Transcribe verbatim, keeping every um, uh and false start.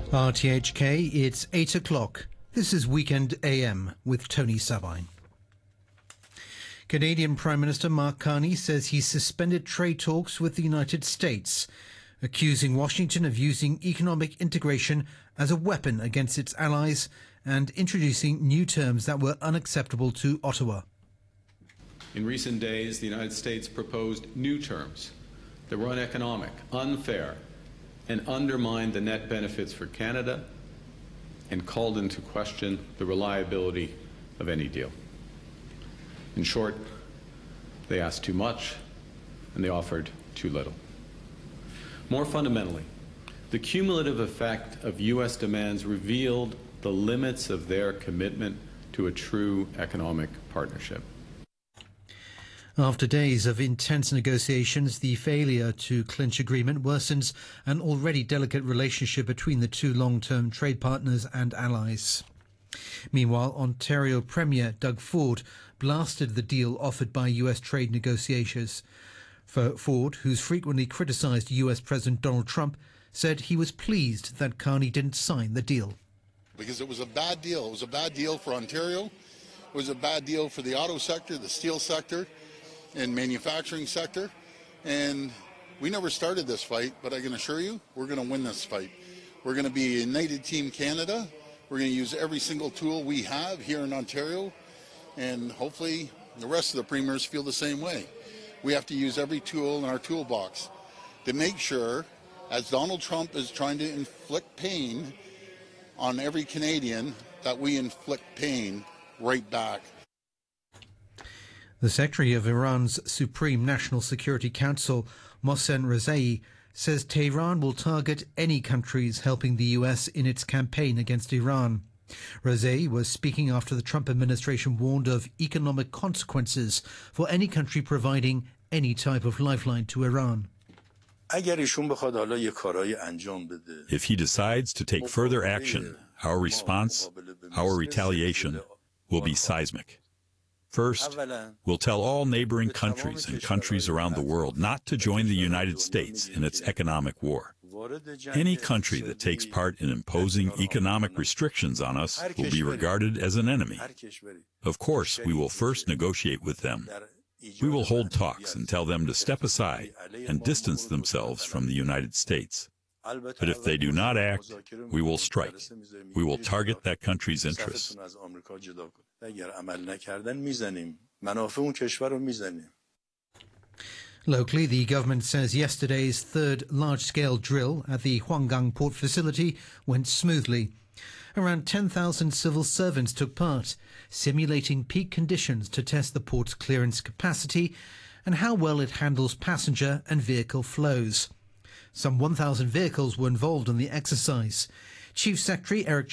R T H K, it's eight o'clock. This is Weekend A M with Tony Sabine. Canadian Prime Minister Mark Carney says he suspended trade talks with the United States, accusing Washington of using economic integration as a weapon against its allies and introducing new terms that were unacceptable to Ottawa. In recent days, the United States proposed new terms that were uneconomic, unfair, and undermined the net benefits for Canada and called into question the reliability of any deal. In short, they asked too much and they offered too little. More fundamentally, the cumulative effect of U S demands revealed the limits of their commitment to a true economic partnership. After days of intense negotiations, the failure to clinch agreement worsens an already delicate relationship between the two long-term trade partners and allies. Meanwhile, Ontario Premier Doug Ford blasted the deal offered by U S trade negotiators. Ford, who's frequently criticised U S President Donald Trump, said he was pleased that Carney didn't sign the deal. Because it was a bad deal. It was a bad deal for Ontario. It was a bad deal for the auto sector, the steel sector, and manufacturing sector. And we never started this fight, but I can assure you, we're going to win this fight. We're going to be a United Team Canada. We're going to use every single tool we have here in Ontario, and hopefully the rest of the premiers feel the same way. We have to use every tool in our toolbox to make sure, as Donald Trump is trying to inflict pain on every Canadian, that we inflict pain right back. The Secretary of Iran's Supreme National Security Council, Mohsen Rezaei, says Tehran will target any countries helping the U S in its campaign against Iran. Rezaei was speaking after the Trump administration warned of economic consequences for any country providing any type of lifeline to Iran. If he decides to take further action, our response, our retaliation, will be seismic. First, we'll tell all neighboring countries and countries around the world not to join the United States in its economic war. Any country that takes part in imposing economic restrictions on us will be regarded as an enemy. Of course, we will first negotiate with them. We will hold talks and tell them to step aside and distance themselves from the United States. But if they do not act, we will strike. We will target that country's interests. Locally, the government says yesterday's third large-scale drill at the Huanggang port facility went smoothly. Around ten thousand civil servants took part, simulating peak conditions to test the port's clearance capacity and how well it handles passenger and vehicle flows. Some one thousand vehicles were involved in the exercise. Chief Secretary Eric